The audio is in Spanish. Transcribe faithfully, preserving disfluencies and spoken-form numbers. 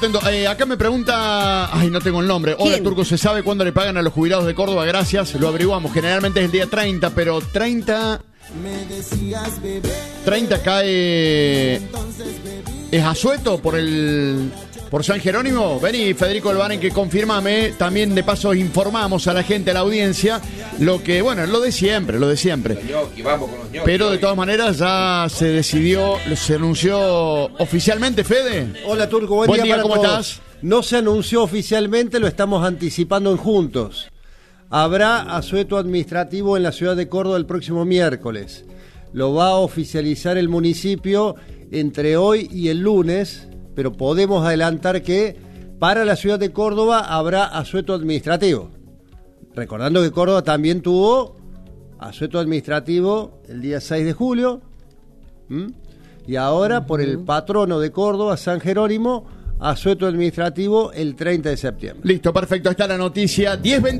Eh, acá me pregunta, ay, no tengo el nombre. Hola, ¿Quién? Turco, ¿se sabe cuándo le pagan a los jubilados de Córdoba? Gracias, lo averiguamos. Generalmente es el día treinta, pero treinta... treinta cae... ¿Es asueto por el... por San Jerónimo? Vení, Federico Albán, que confirmame. También de paso informamos a la gente, a la audiencia, lo que, bueno, lo de siempre, lo de siempre. Pero de todas maneras ya se decidió, se anunció oficialmente, Fede. Hola, Turco, buen, Buen día, día, para ¿cómo todos. estás? No se anunció oficialmente, lo estamos anticipando en Juntos. Habrá asueto administrativo en la ciudad de Córdoba el próximo miércoles. Lo va a oficializar el municipio entre hoy y el lunes, pero podemos adelantar que para la ciudad de Córdoba habrá asueto administrativo. Recordando que Córdoba también tuvo asueto administrativo el día seis de julio. ¿Mm? Y ahora, uh-huh, por el patrono de Córdoba, San Jerónimo, asueto administrativo el treinta de septiembre. Listo, perfecto, está la noticia. diez veinte